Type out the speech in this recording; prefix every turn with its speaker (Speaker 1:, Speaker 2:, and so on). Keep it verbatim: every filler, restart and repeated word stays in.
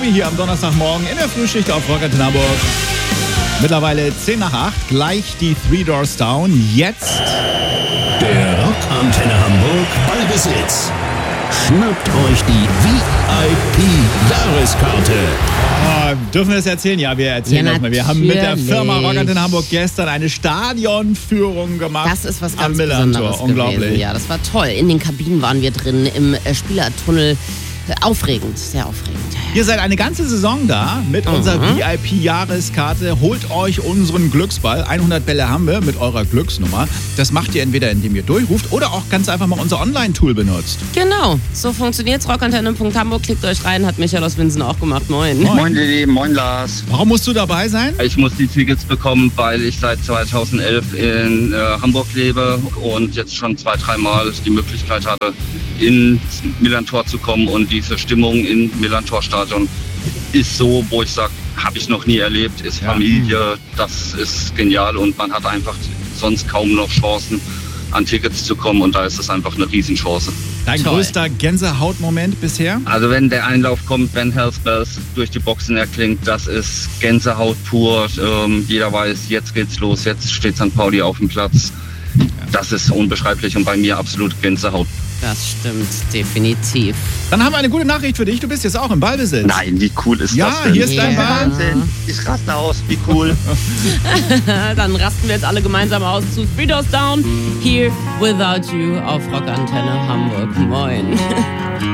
Speaker 1: Tobi hier am Donnerstagmorgen in der Frühschicht auf Rock Antenne Hamburg. Mittlerweile zehn nach acht, gleich die Three Doors Down. Jetzt
Speaker 2: der Rock Antenne Hamburg Ballbesitz. Schnappt euch die V I P-Jahreskarte.
Speaker 1: Oh, dürfen wir das erzählen? Ja, wir erzählen
Speaker 3: Ja,
Speaker 1: das mal. Wir haben mit der
Speaker 3: natürlich.
Speaker 1: Firma Rock Antenne Hamburg gestern eine Stadionführung gemacht.
Speaker 3: Das ist was
Speaker 1: am
Speaker 3: ganz
Speaker 1: Millantor.
Speaker 3: Besonderes
Speaker 1: Unglaublich.
Speaker 3: gewesen. Ja, das war toll. In den Kabinen waren wir drin, im äh, Spielertunnel. Äh, Aufregend, sehr aufregend. Ja, ja.
Speaker 1: Ihr seid eine ganze Saison da mit
Speaker 3: Mhm.
Speaker 1: unserer V I P-Jahreskarte. Holt euch unseren Glücksball. hundert Bälle haben wir mit eurer Glücksnummer. Das macht ihr entweder, indem ihr durchruft oder auch ganz einfach mal unser Online-Tool benutzt.
Speaker 3: Genau, so funktioniert's. rockantenne punkt hamburg, klickt euch rein, hat Michael aus Winsen auch gemacht. Moin.
Speaker 4: Moin Lili, moin Lars.
Speaker 1: Warum musst du dabei sein?
Speaker 4: Ich muss die Tickets bekommen, weil ich seit zweitausendelf in äh, Hamburg lebe und jetzt schon zwei, dreimal die Möglichkeit hatte, ins Millantor zu kommen. Und diese Stimmung im Millantor-Stadion ist so, wo ich sage, habe ich noch nie erlebt, ist
Speaker 1: Ja.
Speaker 4: Familie, das ist genial und man hat einfach sonst kaum noch Chancen, an Tickets zu kommen und da ist es einfach eine Riesenchance.
Speaker 1: Dein
Speaker 3: Toll.
Speaker 1: größter Gänsehautmoment bisher?
Speaker 4: Also wenn der Einlauf kommt, wenn Hells Bells durch die Boxen erklingt, das ist Gänsehaut pur. Ähm, jeder weiß, jetzt geht's los, jetzt steht Sankt Pauli auf dem Platz. Das ist unbeschreiblich und bei mir absolut Gänsehaut.
Speaker 3: Das stimmt, definitiv.
Speaker 1: Dann haben wir eine gute Nachricht für dich. Du bist jetzt auch im Ballbesitz.
Speaker 4: Nein, wie cool ist
Speaker 1: Ja,
Speaker 4: das denn?
Speaker 1: hier ist dein
Speaker 3: Ja.
Speaker 1: Ball.
Speaker 4: Wahnsinn, ich raste aus, wie cool.
Speaker 3: Dann rasten wir jetzt alle gemeinsam aus zu Three Doors Down. Here Without You auf Rock Antenne Hamburg. Moin.